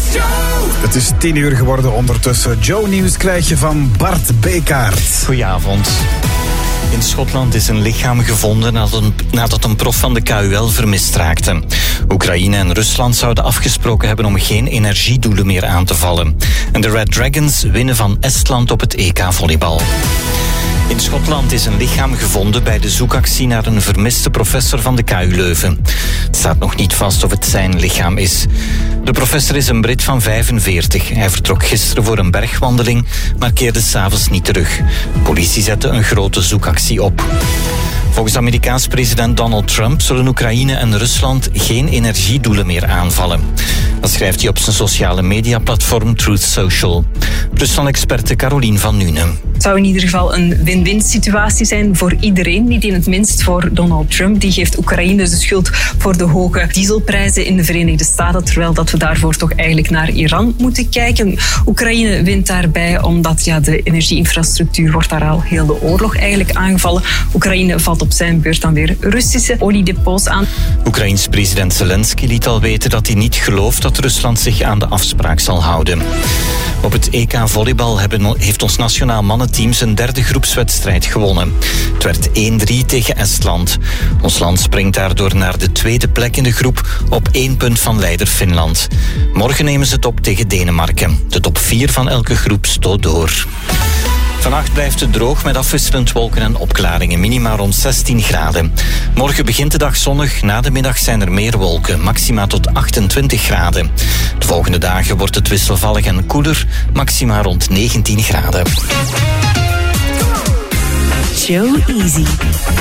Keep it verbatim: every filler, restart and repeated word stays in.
Het is tien uur geworden ondertussen. Joe Nieuws krijg je van Bart Bekaert. Goedenavond. In Schotland is een lichaam gevonden nadat een, nadat een prof van de K U L vermist raakte. Oekraïne en Rusland zouden afgesproken hebben om geen energiedoelen meer aan te vallen. En de Red Dragons winnen van Estland op het E K volleybal. In Schotland is een lichaam gevonden bij de zoekactie naar een vermiste professor van de K U Leuven. Het staat nog niet vast of het zijn lichaam is. De professor is een Brit van vijfenveertig. Hij vertrok gisteren voor een bergwandeling, maar keerde 's avonds niet terug. De politie zette een grote zoekactie op. Volgens Amerikaans president Donald Trump zullen Oekraïne en Rusland geen energiedoelen meer aanvallen. Dat schrijft hij op zijn sociale mediaplatform Truth Social. Rusland-experte Caroline van Nuenen. Het zou in ieder geval een win-win situatie zijn voor iedereen, niet in het minst voor Donald Trump. Die geeft Oekraïne de schuld voor de hoge dieselprijzen in de Verenigde Staten, terwijl dat we daarvoor toch eigenlijk naar Iran moeten kijken. Oekraïne wint daarbij omdat ja, de energieinfrastructuur wordt daar al heel de oorlog eigenlijk aangevallen. Oekraïne valt op zijn beurt dan weer Russische oliedepots aan. Oekraïens president Zelensky liet al weten dat hij niet gelooft dat Rusland zich aan de afspraak zal houden. Op het E K volleybal hebben, heeft ons nationaal mannenteam zijn derde groepswedstrijd gewonnen. Het werd één drie tegen Estland. Ons land springt daardoor naar de tweede plek in de groep op één punt van leider Finland. Morgen nemen ze het op tegen Denemarken. De top vier van elke groep stoot door. Vannacht blijft het droog met afwisselend wolken en opklaringen. Minima rond zestien graden. Morgen begint de dag zonnig. Na de middag zijn er meer wolken. Maxima tot achtentwintig graden. De volgende dagen wordt het wisselvallig en koeler. Maxima rond negentien graden. Joe Easy.